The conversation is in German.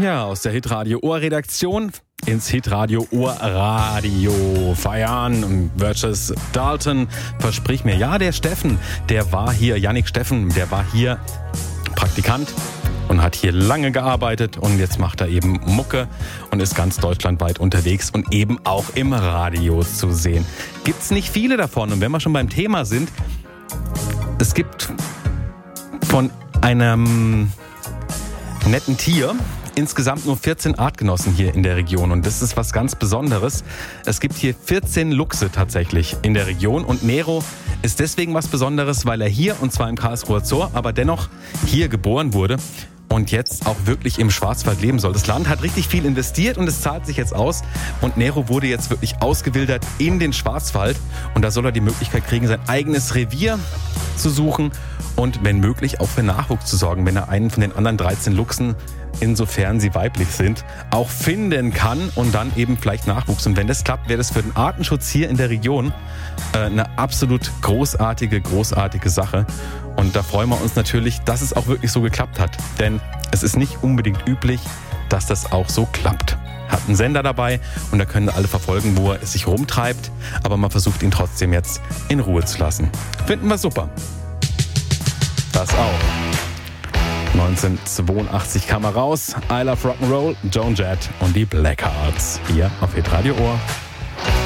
Ja, aus der Hitradio Ohr-Redaktion ins Hitradio Ohr-Radio feiern. Virtus Dalton, versprich mir. Ja, der Steffen, der war hier, Yannick Steffen, der war hier Praktikant und hat hier lange gearbeitet und jetzt macht er eben Mucke und ist ganz deutschlandweit unterwegs und eben auch im Radio zu sehen. Gibt's nicht viele davon, und wenn wir schon beim Thema sind, es gibt von einem netten Tier insgesamt nur 14 Artgenossen hier in der Region, und das ist was ganz Besonderes. Es gibt hier 14 Luchse tatsächlich in der Region, und Nero ist deswegen was Besonderes, weil er hier, und zwar im Karlsruher Zoo, aber dennoch hier geboren wurde und jetzt auch wirklich im Schwarzwald leben soll. Das Land hat richtig viel investiert und es zahlt sich jetzt aus, und Nero wurde jetzt wirklich ausgewildert in den Schwarzwald, und da soll er die Möglichkeit kriegen, sein eigenes Revier zu suchen und wenn möglich auch für Nachwuchs zu sorgen, wenn er einen von den anderen 13 Luchsen, insofern sie weiblich sind, auch finden kann und dann eben vielleicht Nachwuchs. Und wenn das klappt, wäre das für den Artenschutz hier in der Region eine absolut großartige Sache. Und da freuen wir uns natürlich, dass es auch wirklich so geklappt hat. Denn es ist nicht unbedingt üblich, dass das auch so klappt. Hat einen Sender dabei und da können alle verfolgen, wo er sich rumtreibt. Aber man versucht ihn trotzdem jetzt in Ruhe zu lassen. Finden wir super. Das auch. 1982 kam er raus. I Love Rock'n'Roll, Joan Jett und die Blackhearts. Hier auf Hitradio Ohr.